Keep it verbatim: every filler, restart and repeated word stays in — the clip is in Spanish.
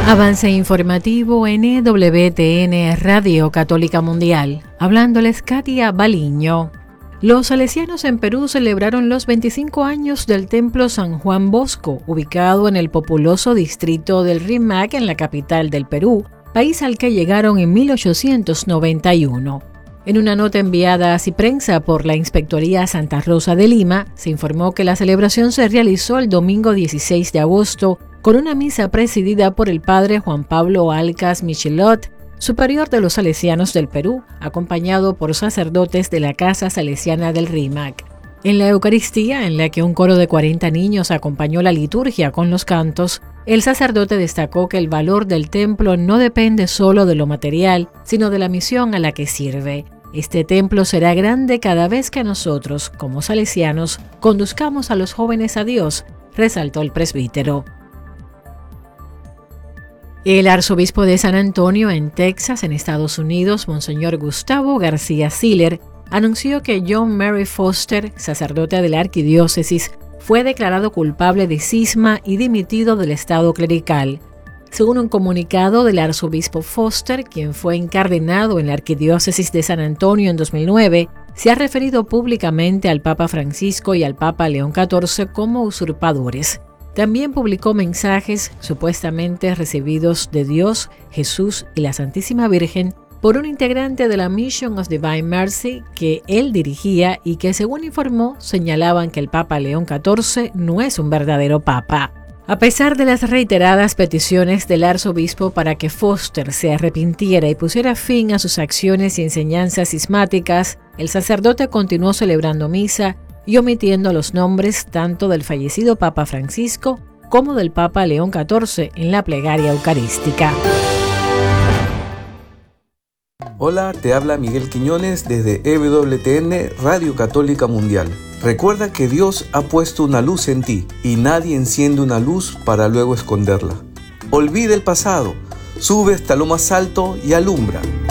Avance informativo en E W T N Radio Católica Mundial. Hablándoles Katia Baliño. Los salesianos en Perú celebraron los veinticinco años del Templo San Juan Bosco, ubicado en el populoso distrito del Rímac en la capital del Perú, país al que llegaron en mil ochocientos noventa y uno. En una nota enviada a Ciprensa por la Inspectoría Santa Rosa de Lima, se informó que la celebración se realizó el domingo dieciséis de agosto con una misa presidida por el padre Juan Pablo Alcas Michelot, superior de los salesianos del Perú, acompañado por sacerdotes de la Casa Salesiana del Rímac. En la Eucaristía, en la que un coro de cuarenta niños acompañó la liturgia con los cantos, el sacerdote destacó que el valor del templo no depende solo de lo material, sino de la misión a la que sirve. Este templo será grande cada vez que nosotros, como salesianos, conduzcamos a los jóvenes a Dios, resaltó el presbítero. El arzobispo de San Antonio, en Texas, en Estados Unidos, Monseñor Gustavo García Siller, anunció que John Mary Foster, sacerdote de la arquidiócesis, fue declarado culpable de cisma y dimitido del estado clerical. Según un comunicado del arzobispo Foster, quien fue incardinado en la arquidiócesis de San Antonio en dos mil nueve, se ha referido públicamente al Papa Francisco y al Papa León catorce como usurpadores. También publicó mensajes supuestamente recibidos de Dios, Jesús y la Santísima Virgen por un integrante de la Mission of Divine Mercy que él dirigía y que, según informó, señalaban que el Papa León catorce no es un verdadero papa. A pesar de las reiteradas peticiones del arzobispo para que Foster se arrepintiera y pusiera fin a sus acciones y enseñanzas cismáticas, el sacerdote continuó celebrando misa y omitiendo los nombres tanto del fallecido Papa Francisco como del Papa León catorce en la plegaria eucarística. Hola, te habla Miguel Quiñones desde E W T N Radio Católica Mundial. Recuerda que Dios ha puesto una luz en ti y nadie enciende una luz para luego esconderla. Olvida el pasado, sube hasta lo más alto y alumbra.